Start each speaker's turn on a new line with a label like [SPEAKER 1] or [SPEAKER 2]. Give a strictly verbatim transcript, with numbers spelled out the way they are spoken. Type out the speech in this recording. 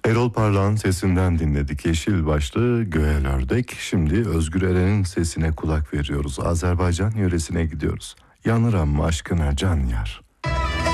[SPEAKER 1] Erol Parlak'ın sesinden dinledik. Yeşil başlı Göğel Ördek. Şimdi Özgür Eren'in sesine kulak veriyoruz. Azerbaycan yöresine gidiyoruz. Yanıram aşkına can yar.